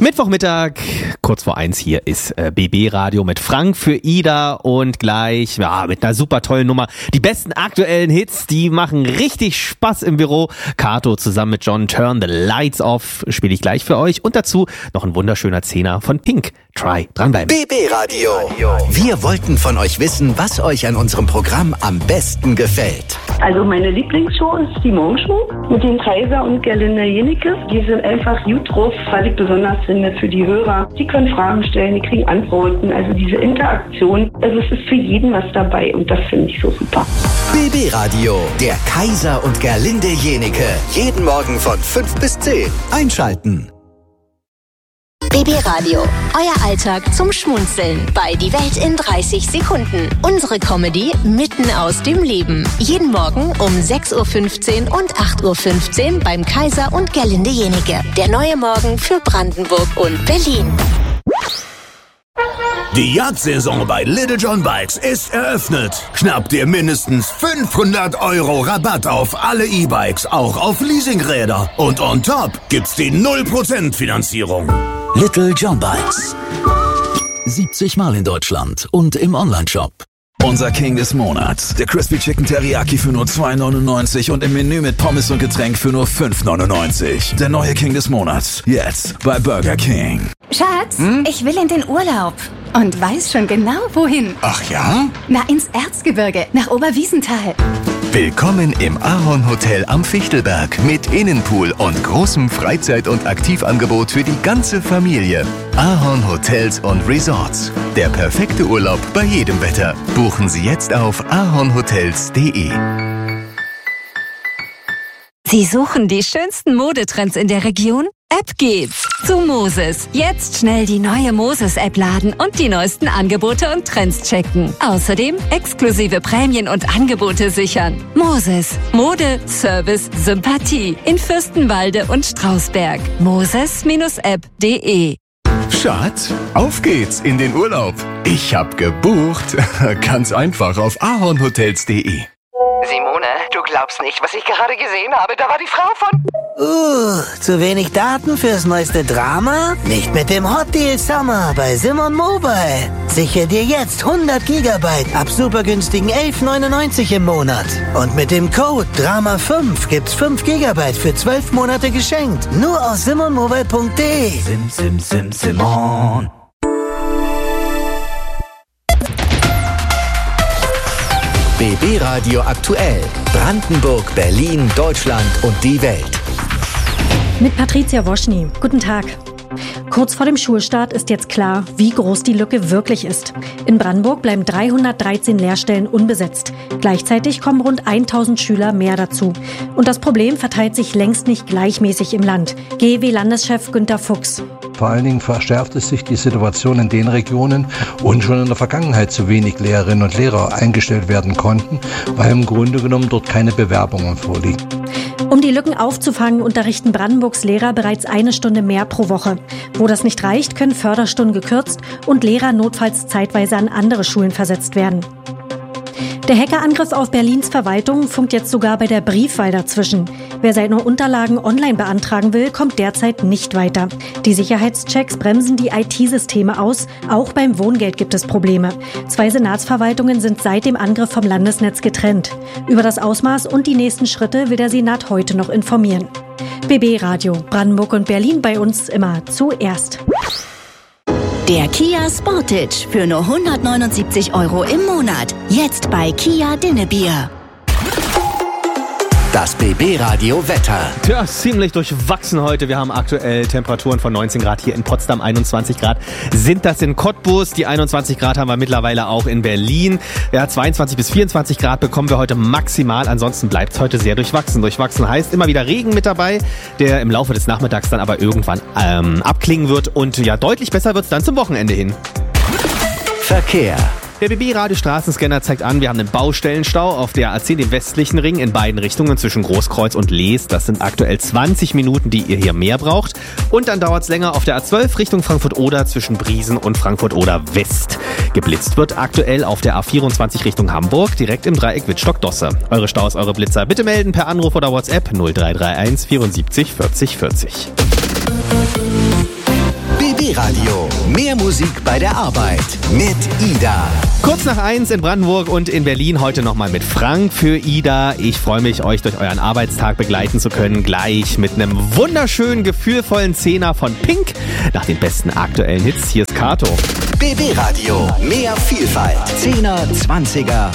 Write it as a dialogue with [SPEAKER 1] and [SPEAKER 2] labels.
[SPEAKER 1] Mittwochmittag, kurz vor 1, hier ist BB Radio mit Frank für Ida und gleich mit einer super tollen Nummer. Die besten aktuellen Hits, die machen richtig Spaß im Büro. Kato zusammen mit John, Turn the Lights Off, spiele ich gleich für euch. Und dazu noch ein wunderschöner Zehner von Pink. Try, dranbleiben.
[SPEAKER 2] BB Radio. Wir wollten von euch wissen, was euch an unserem Programm am besten gefällt.
[SPEAKER 3] Also meine Lieblingsshow ist die Morgenshow mit dem Kaiser und Gerlinde Jenecke. Die sind einfach gut drauf, was ich besonders finde für die Hörer. Die können Fragen stellen, die kriegen Antworten. Also diese Interaktion, also es ist für jeden was dabei und das finde ich so super.
[SPEAKER 2] BB Radio, der Kaiser und Gerlinde Jenecke. Jeden Morgen von 5 bis 10. Einschalten.
[SPEAKER 4] BB Radio, euer Alltag zum Schmunzeln bei Die Welt in 30 Sekunden. Unsere Comedy mitten aus dem Leben. Jeden Morgen um 6.15 Uhr und 8.15 Uhr beim Kaiser und Gerlinde Jenecke. Der neue Morgen für Brandenburg und Berlin.
[SPEAKER 5] Die Jagdsaison bei Little John Bikes ist eröffnet. Schnapp dir mindestens 500 € Rabatt auf alle E-Bikes, auch auf Leasingräder. Und on top gibt's die 0% Finanzierung.
[SPEAKER 6] Little John Bikes. 70 Mal in Deutschland und im Onlineshop. Unser King des Monats. Der Crispy Chicken Teriyaki für nur 2,99 und im Menü mit Pommes und Getränk für nur 5,99. Der neue King des Monats. Jetzt bei Burger King.
[SPEAKER 7] Schatz, ich will in den Urlaub. Und weiß schon genau, wohin.
[SPEAKER 5] Ach ja?
[SPEAKER 7] Na, ins Erzgebirge, nach Oberwiesenthal.
[SPEAKER 8] Willkommen im Ahorn Hotel am Fichtelberg mit Innenpool und großem Freizeit- und Aktivangebot für die ganze Familie. Ahorn Hotels und Resorts. Der perfekte Urlaub bei jedem Wetter. Buchen Sie jetzt auf ahornhotels.de.
[SPEAKER 9] Sie suchen die schönsten Modetrends in der Region? Ab geht's zu Moses. Jetzt schnell die neue Moses-App laden und die neuesten Angebote und Trends checken. Außerdem exklusive Prämien und Angebote sichern. Moses. Mode, Service, Sympathie. In Fürstenwalde und Strausberg. Moses-app.de.
[SPEAKER 8] Schatz, auf geht's in den Urlaub. Ich hab gebucht. Ganz einfach auf ahornhotels.de.
[SPEAKER 10] Simone, du glaubst nicht, was ich gerade gesehen habe. Da war die Frau von...
[SPEAKER 11] zu wenig Daten fürs neueste Drama? Nicht mit dem Hot Deal Summer bei Simon Mobile. Sichere dir jetzt 100 GB ab super günstigen 11,99 im Monat. Und mit dem Code DRAMA5 gibt's 5 GB für 12 Monate geschenkt. Nur auf simonmobile.de.
[SPEAKER 2] Simon. BB Radio aktuell. Brandenburg, Berlin, Deutschland und die Welt.
[SPEAKER 12] Mit Patricia Woschny. Guten Tag. Kurz vor dem Schulstart ist jetzt klar, wie groß die Lücke wirklich ist. In Brandenburg bleiben 313 Lehrstellen unbesetzt. Gleichzeitig kommen rund 1000 Schüler mehr dazu. Und das Problem verteilt sich längst nicht gleichmäßig im Land. GEW-Landeschef Günter Fuchs.
[SPEAKER 13] Vor allen Dingen verschärfte sich die Situation in den Regionen, wo schon in der Vergangenheit zu wenig Lehrerinnen und Lehrer eingestellt werden konnten, weil im Grunde genommen dort keine Bewerbungen vorliegen.
[SPEAKER 12] Um die Lücken aufzufangen, unterrichten Brandenburgs Lehrer bereits 1 Stunde mehr pro Woche. Wo das nicht reicht, können Förderstunden gekürzt und Lehrer notfalls zeitweise an andere Schulen versetzt werden. Der Hackerangriff auf Berlins Verwaltung funkt jetzt sogar bei der Briefwahl dazwischen. Wer seine Unterlagen online beantragen will, kommt derzeit nicht weiter. Die Sicherheitschecks bremsen die IT-Systeme aus. Auch beim Wohngeld gibt es Probleme. 2 Senatsverwaltungen sind seit dem Angriff vom Landesnetz getrennt. Über das Ausmaß und die nächsten Schritte will der Senat heute noch informieren. BB Radio, Brandenburg und Berlin bei uns immer zuerst.
[SPEAKER 4] Der Kia Sportage für nur 179 € im Monat. Jetzt bei Kia Dinnebier.
[SPEAKER 2] Das BB Radio Wetter.
[SPEAKER 1] Tja, ziemlich durchwachsen heute. Wir haben aktuell Temperaturen von 19 Grad hier in Potsdam, 21 Grad sind das in Cottbus. Die 21 Grad haben wir mittlerweile auch in Berlin. Ja, 22 bis 24 Grad bekommen wir heute maximal. Ansonsten bleibt es heute sehr durchwachsen. Durchwachsen heißt immer wieder Regen mit dabei, der im Laufe des Nachmittags dann aber irgendwann abklingen wird. Und ja, deutlich besser wird es dann zum Wochenende hin.
[SPEAKER 2] Verkehr.
[SPEAKER 1] Der BB-Radio-Straßenscanner zeigt an, wir haben einen Baustellenstau auf der A10, dem westlichen Ring, in beiden Richtungen zwischen Großkreuz und Lees. Das sind aktuell 20 Minuten, die ihr hier mehr braucht. Und dann dauert es länger auf der A12 Richtung Frankfurt-Oder zwischen Briesen und Frankfurt-Oder-West. Geblitzt wird aktuell auf der A24 Richtung Hamburg, direkt im Dreieck Wittstock-Dosse. Eure Staus, eure Blitzer bitte melden per Anruf oder WhatsApp 0331 74 40 40.
[SPEAKER 2] BB Radio. Mehr Musik bei der Arbeit mit Ida.
[SPEAKER 1] Kurz nach 1 in Brandenburg und in Berlin. Heute nochmal mit Frank für Ida. Ich freue mich, euch durch euren Arbeitstag begleiten zu können. Gleich mit einem wunderschönen, gefühlvollen Zehner von Pink. Nach den besten aktuellen Hits. Hier ist Kato.
[SPEAKER 2] BB Radio. Mehr Vielfalt. 10er, 20er